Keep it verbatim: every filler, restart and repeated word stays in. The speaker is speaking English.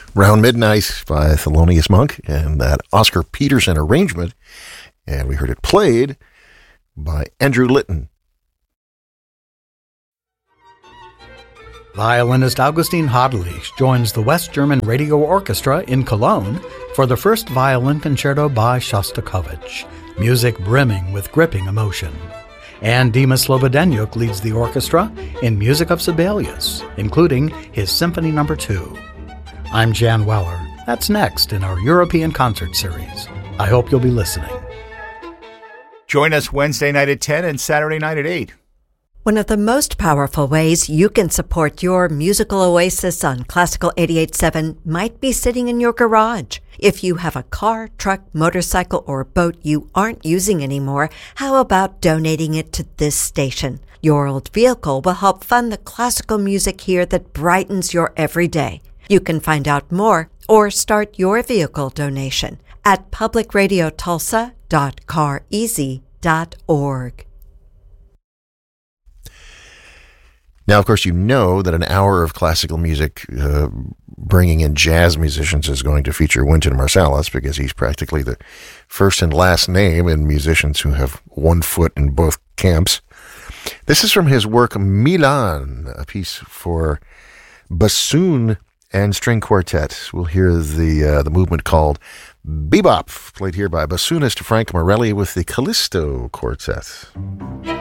Round Midnight by Thelonious Monk and that Oscar Peterson arrangement. And we heard it played by Andrew Litton. Violinist Augustin Hadlich joins the West German Radio Orchestra in Cologne for the first violin concerto by Shostakovich, music brimming with gripping emotion. And Dima Slobodenyuk leads the orchestra in music of Sibelius, including his Symphony Number two. I'm Jan Weller. That's next in our European concert series. I hope you'll be listening. Join us Wednesday night at ten and Saturday night at eight. One of the most powerful ways you can support your musical oasis on Classical eighty-eight point seven might be sitting in your garage. If you have a car, truck, motorcycle, or boat you aren't using anymore, how about donating it to this station? Your old vehicle will help fund the classical music here that brightens your everyday. You can find out more or start your vehicle donation at public radio tulsa dot car easy dot org. Now, of course, you know that an hour of classical music uh, bringing in jazz musicians is going to feature Wynton Marsalis because he's practically the first and last name in musicians who have one foot in both camps. This is from his work Milan, a piece for bassoon and string quartet. We'll hear the uh, the movement called Bebop, played here by bassoonist Frank Morelli with the Callisto Quartet.